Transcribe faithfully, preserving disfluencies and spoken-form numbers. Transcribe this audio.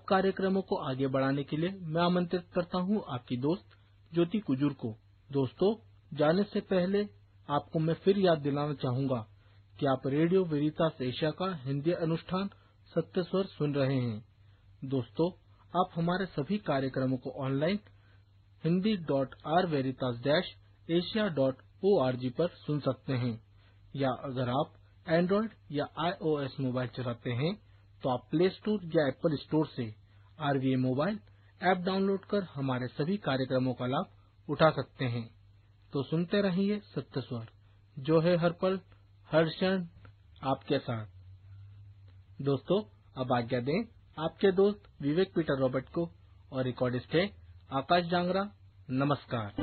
कार्यक्रमों को आगे बढ़ाने के लिए मैं आमंत्रित करता हूं आपकी दोस्त ज्योति कुजूर को। दोस्तों, जाने से पहले आपको मैं फिर याद दिलाना चाहूंगा कि आप रेडियो वेरितास एशिया का हिंदी अनुष्ठान सत्य स्वर सुन रहे हैं। दोस्तों, आप हमारे सभी कार्यक्रमों को online Hindi dot are वेरितास dash Asia dot O R G पर सुन सकते हैं, या अगर आप एंड्रॉइड या आईओएस मोबाइल चलाते हैं तो आप प्ले स्टोर या एप्पल स्टोर से आरवीए मोबाइल ऐप डाउनलोड कर हमारे सभी कार्यक्रमों का लाभ उठा सकते हैं। तो सुनते रहिए सत्य स्वर, जो है हर पल हर क्षण आपके साथ। दोस्तों, अब आज्ञा दें आपके दोस्त विवेक पीटर रॉबर्ट को, और रिकॉर्डिस्ट है आकाश जांगरा। नमस्कार।